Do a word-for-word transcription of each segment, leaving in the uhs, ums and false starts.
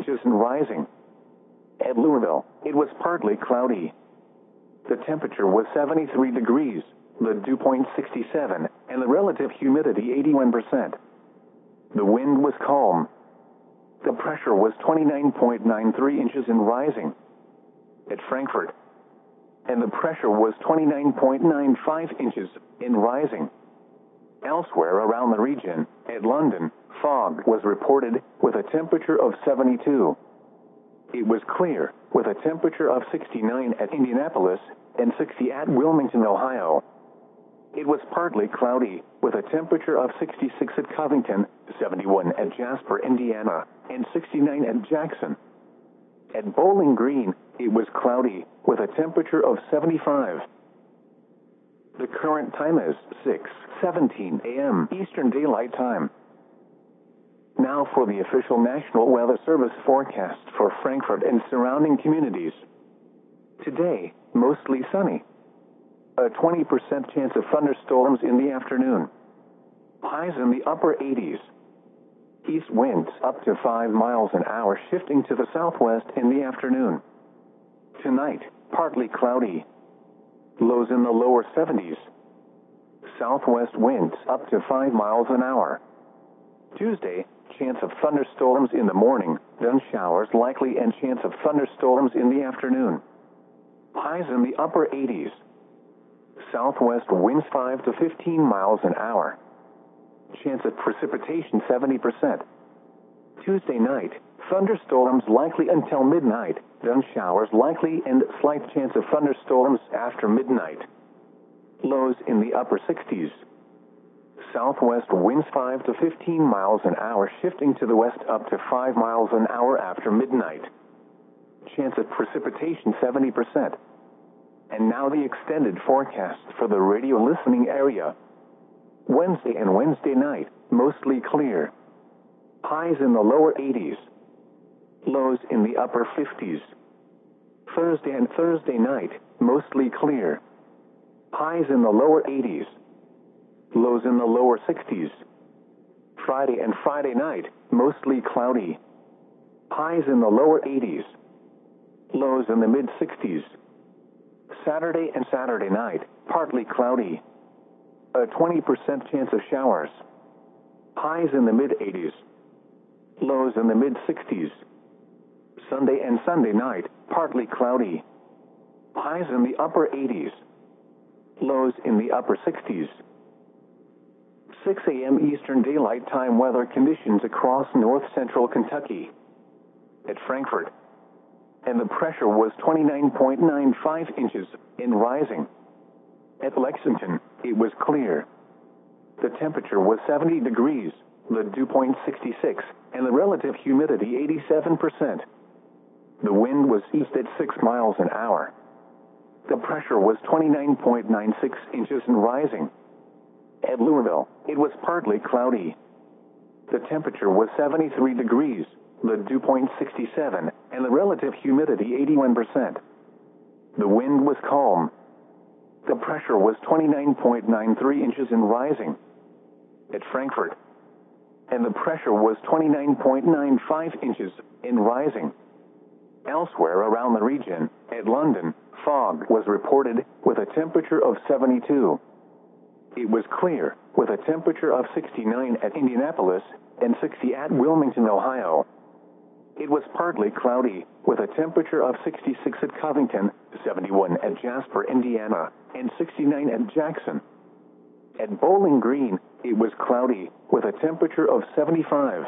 inches and rising. At Louisville, it was partly cloudy. The temperature was seventy-three degrees, the dew point sixty-seven, and the relative humidity eighty-one percent. The wind was calm. The pressure was twenty-nine point nine three inches and rising. At Frankfurt, and the pressure was twenty-nine point nine five inches and rising. Elsewhere around the region, at London, fog was reported with a temperature of seventy-two. It was clear, with a temperature of sixty-nine at Indianapolis and sixty at Wilmington, Ohio. It was partly cloudy, with a temperature of sixty-six at Covington, seventy-one at Jasper, Indiana, and sixty-nine at Jackson. At Bowling Green, it was cloudy, with a temperature of seventy-five. The current time is six seventeen a m Eastern Daylight Time. Now for the official National Weather Service forecast for Frankfurt and surrounding communities. Today, mostly sunny. A twenty percent chance of thunderstorms in the afternoon. Highs in the upper eighties. East winds up to five miles an hour shifting to the southwest in the afternoon. Tonight, partly cloudy. Lows in the lower seventies. Southwest winds up to five miles an hour. Tuesday, chance of thunderstorms in the morning, then showers likely and chance of thunderstorms in the afternoon. Highs in the upper eighties. Southwest winds five to fifteen miles an hour. Chance of precipitation seventy percent. Tuesday night, thunderstorms likely until midnight, then showers likely and slight chance of thunderstorms after midnight. Lows in the upper sixties. Southwest winds five to fifteen miles an hour shifting to the west up to five miles an hour after midnight. Chance of precipitation seventy percent. And now the extended forecast for the radio listening area. Wednesday and Wednesday night, mostly clear. Highs in the lower eighties. Lows in the upper fifties. Thursday and Thursday night, mostly clear. Highs in the lower eighties. Lows in the lower sixties. Friday and Friday night, mostly cloudy. Highs in the lower eighties. Lows in the mid sixties. Saturday and Saturday night, partly cloudy. A twenty percent chance of showers. Highs in the mid eighties. Lows in the mid sixties. Sunday and Sunday night, partly cloudy. Highs in the upper eighties. Lows in the upper sixties. six a m Eastern Daylight Time weather conditions across north central Kentucky. At Frankfurt, and the pressure was twenty-nine point nine five inches and rising. At Lexington, it was clear. The temperature was seventy degrees, the dew point sixty-six, and the relative humidity eighty-seven percent. The wind was east at six miles an hour. The pressure was twenty-nine point nine six inches and rising. At Louisville, it was partly cloudy. The temperature was seventy-three degrees, the dew point sixty-seven, and the relative humidity eighty-one percent. The wind was calm. The pressure was twenty-nine point nine three inches and rising. At Frankfurt, and the pressure was twenty-nine point nine five inches and rising. Elsewhere around the region, at London, fog was reported with a temperature of seventy-two. It was clear, with a temperature of sixty-nine at Indianapolis and sixty at Wilmington, Ohio. It was partly cloudy, with a temperature of sixty-six at Covington, seventy-one at Jasper, Indiana, and sixty-nine at Jackson. At Bowling Green, it was cloudy, with a temperature of seventy-five.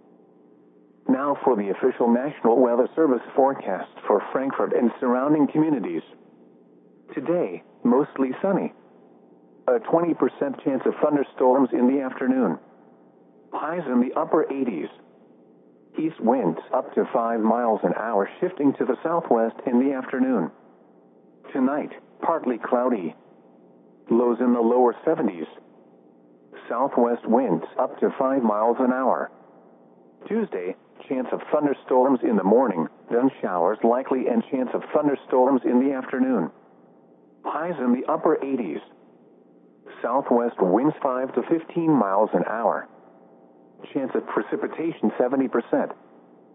Now for the official National Weather Service forecast for Frankfurt and surrounding communities. Today, mostly sunny. A twenty percent chance of thunderstorms in the afternoon. Highs in the upper eighties. East winds up to five miles an hour shifting to the southwest in the afternoon. Tonight, partly cloudy. Lows in the lower seventies. Southwest winds up to five miles an hour. Tuesday, chance of thunderstorms in the morning, then showers likely and chance of thunderstorms in the afternoon. Highs in the upper eighties. Southwest winds five to fifteen miles an hour. Chance of precipitation seventy percent.